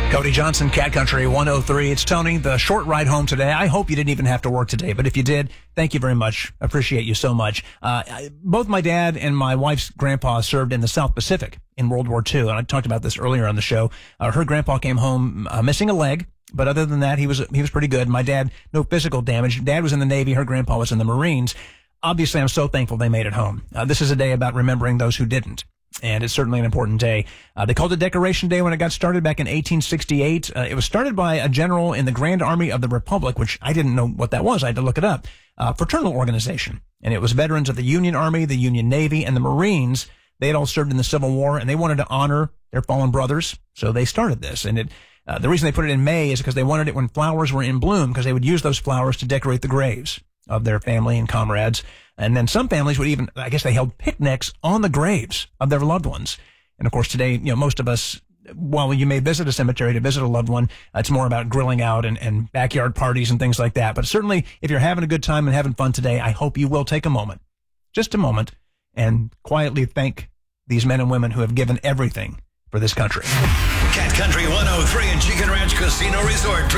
Cody Johnson, Cat Country 103. It's Tony, the short ride home today. I hope you didn't even have to work today, but if you did, thank you very much. Appreciate you so much. Both my dad and my wife's grandpa served in the South Pacific in World War II, and I talked about this earlier on the show. Her grandpa came home missing a leg, but other than that, he was pretty good. My dad, no physical damage. Dad was in the Navy. Her grandpa was in the Marines. Obviously, I'm so thankful they made it home. This is a day about remembering those who didn't. And it's certainly an important day. They called it Decoration Day when it got started back in 1868. It was started by a general in the Grand Army of the Republic, which I didn't know what that was. I had to look it up. Fraternal organization. And it was veterans of the Union Army, the Union Navy, and the Marines. They had all served in the Civil War, and they wanted to honor their fallen brothers. So they started this. And the reason they put it in May is because they wanted it when flowers were in bloom, because they would use those flowers to decorate the graves of their family and comrades. And then some families would even, I guess they held picnics on the graves of their loved ones. And of course today, most of us, while you may visit a cemetery to visit a loved one, it's more about grilling out and backyard parties and things like that. But certainly if you're having a good time and having fun today, I hope you will take a moment, just a moment, and quietly thank these men and women who have given everything for this country. Cat Country 103 and Chicken Ranch Casino Resort.